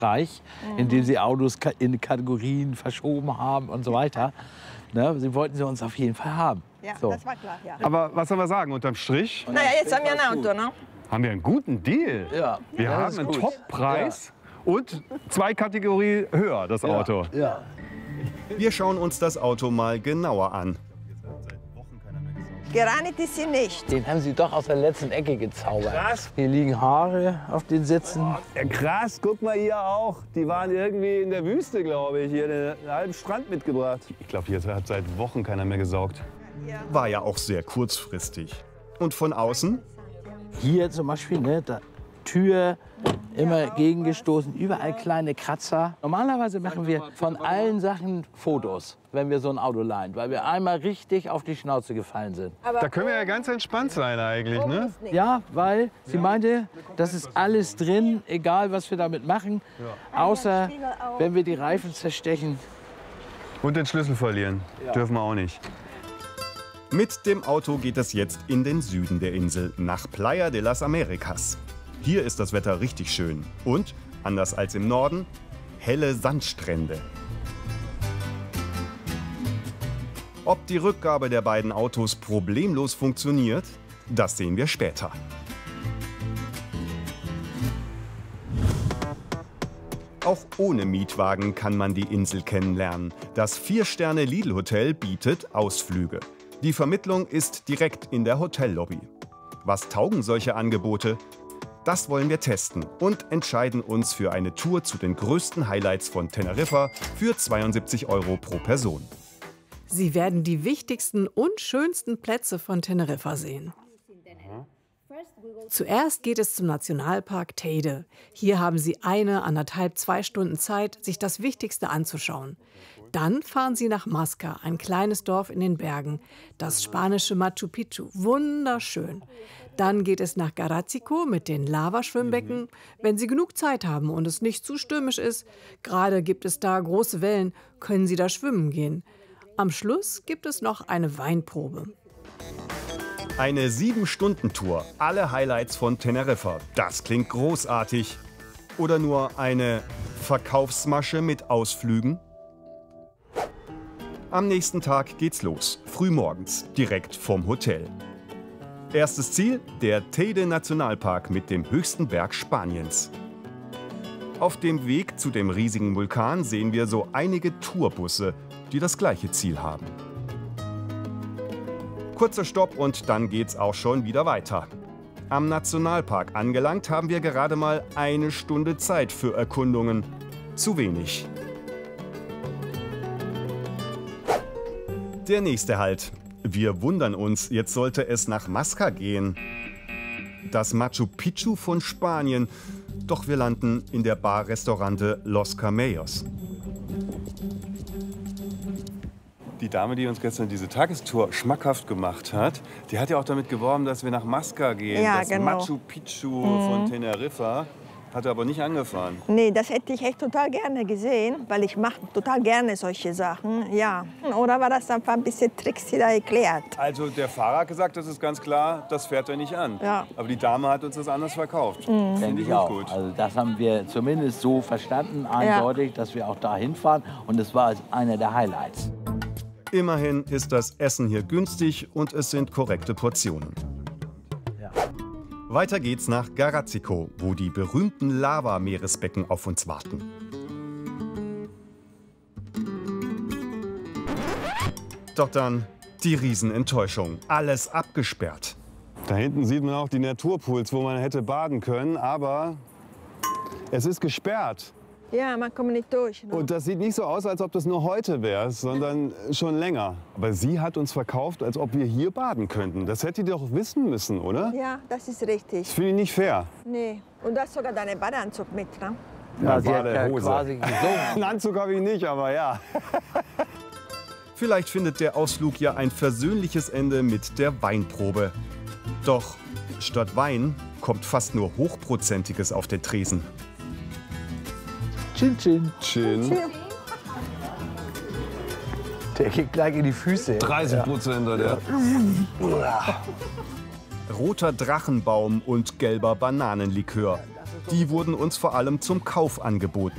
reich, indem sie Autos in Kategorien verschoben haben und so weiter. Ne? Sie wollten sie uns auf jeden Fall haben. Ja, so. das war klar, ja. Aber was soll man sagen, unterm Strich Naja, jetzt haben wir ein Auto, ne? haben wir einen guten Deal. Ja, Wir das haben ist einen gut. Top-Preis und 2 Kategorien höher, das Auto. Ja. Wir schauen uns das Auto mal genauer an. Gereinigt ist sie nicht. Den haben sie doch aus der letzten Ecke gezaubert. Krass. Hier liegen Haare auf den Sitzen. Ja, krass, guck mal hier auch. Die waren irgendwie in der Wüste, glaube ich. Hier einen halben Strand mitgebracht. Ich glaube, hier hat seit Wochen keiner mehr gesaugt. War ja auch sehr kurzfristig. Und von außen? Hier zum Beispiel, ne, da, Tür immer gegengestoßen, überall kleine Kratzer. Normalerweise machen wir von allen Sachen Fotos, wenn wir so ein Auto leihen, weil wir einmal richtig auf die Schnauze gefallen sind. Da können wir ja ganz entspannt sein eigentlich, ne? Ja, weil sie meinte, das ist alles drin, egal was wir damit machen, außer wenn wir die Reifen zerstechen. Und den Schlüssel verlieren. Dürfen wir auch nicht. Mit dem Auto geht es jetzt in den Süden der Insel, nach Playa de las Americas. Hier ist das Wetter richtig schön und, anders als im Norden, helle Sandstrände. Ob die Rückgabe der beiden Autos problemlos funktioniert, das sehen wir später. Auch ohne Mietwagen kann man die Insel kennenlernen. Das 4-Sterne-Lidl-Hotel bietet Ausflüge. Die Vermittlung ist direkt in der Hotellobby. Was taugen solche Angebote? Das wollen wir testen und entscheiden uns für eine Tour zu den größten Highlights von Teneriffa für 72 € pro Person. Sie werden die wichtigsten und schönsten Plätze von Teneriffa sehen. Zuerst geht es zum Nationalpark Teide. Hier haben Sie 1,5–2 Stunden Zeit, sich das Wichtigste anzuschauen. Dann fahren Sie nach Masca, ein kleines Dorf in den Bergen. Das spanische Machu Picchu, wunderschön. Dann geht es nach Garazico mit den Lavaschwimmbecken. Wenn Sie genug Zeit haben und es nicht zu stürmisch ist, gerade gibt es da große Wellen, können Sie da schwimmen gehen. Am Schluss gibt es noch eine Weinprobe. Eine 7-Stunden-Tour, alle Highlights von Teneriffa. Das klingt großartig. Oder nur eine Verkaufsmasche mit Ausflügen? Am nächsten Tag geht's los, frühmorgens, direkt vom Hotel. Erstes Ziel, der Teide Nationalpark mit dem höchsten Berg Spaniens. Auf dem Weg zu dem riesigen Vulkan sehen wir so einige Tourbusse, die das gleiche Ziel haben. Kurzer Stopp und dann geht's auch schon wieder weiter. Am Nationalpark angelangt haben wir gerade mal 1 Stunde Zeit für Erkundungen. Zu wenig. Der nächste Halt. Wir wundern uns, jetzt sollte es nach Masca gehen. Das Machu Picchu von Spanien. Doch wir landen in der Bar-Restaurante Los Camellos. Die Dame, die uns gestern diese Tagestour schmackhaft gemacht hat, die hat ja auch damit geworben, dass wir nach Masca gehen. Ja, das genau. Machu Picchu von Teneriffa. Hat er aber nicht angefahren. Nee, das hätte ich echt total gerne gesehen, weil ich mache total gerne solche Sachen, ja. Oder war das einfach ein bisschen tricksy da erklärt? Also der Fahrer hat gesagt, das ist ganz klar, das fährt er nicht an. Ja. Aber die Dame hat uns das anders verkauft. Denke ich auch. gut. Also das haben wir zumindest so verstanden, eindeutig, dass wir auch da hinfahren. Und es war einer der Highlights. Immerhin ist das Essen hier günstig und es sind korrekte Portionen. Weiter geht's nach Garazico, wo die berühmten Lava-Meeresbecken auf uns warten. Doch dann die Riesenenttäuschung. Alles abgesperrt. Da hinten sieht man auch die Naturpools, wo man hätte baden können, aber es ist gesperrt. Ja, man kommt nicht durch. Ne? Und das sieht nicht so aus, als ob das nur heute wäre, sondern schon länger. Aber sie hat uns verkauft, als ob wir hier baden könnten. Das hätte die doch wissen müssen, oder? Ja, das ist richtig. Das finde ich nicht fair. Nee. Und du hast sogar deinen Badeanzug mit, ne? Ja, sie hat Badehose. quasi gesungen. Einen Anzug habe ich nicht, aber ja. Vielleicht findet der Ausflug ja ein versöhnliches Ende mit der Weinprobe. Doch statt Wein kommt fast nur Hochprozentiges auf den Tresen. Chin Chin. Chin. Der geht gleich in die Füße. 30% hat er. Roter Drachenbaum und gelber Bananenlikör. Die wurden uns vor allem zum Kauf angeboten.